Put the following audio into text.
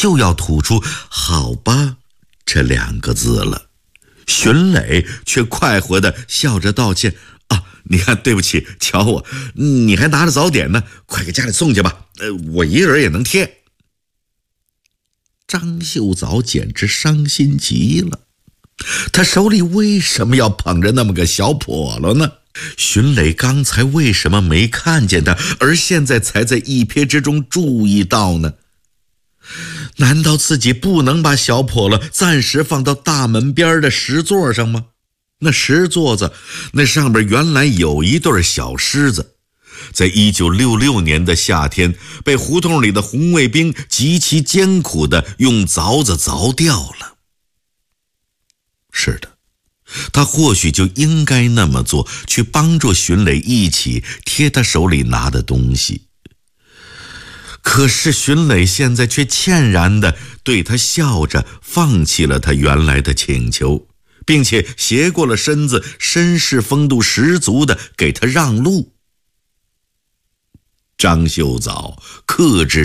就要吐出好吧这2个字了，荀磊却快活地笑着道歉：啊，你看，对不起，瞧我，你还拿着早点呢，快给家里送去吧，我一个人也能贴。张秀藻简直伤心极了，他手里为什么要捧着那么个小笸箩呢？荀磊刚才为什么没看见他，而现在才在一瞥之中注意到呢？难道自己不能把小笸箩暂时放到大门边的石座上吗？那石座子，那上边原来有一对小狮子，在1966年的夏天，被胡同里的红卫兵极其艰苦地用凿子凿掉了。是的，他或许就应该那么做，去帮助荀磊一起贴他手里拿的东西。可是荀磊现在却歉然地对他笑着，放弃了他原来的请求，并且斜过了身子，绅士风度十足地给他让路。张秀藻克制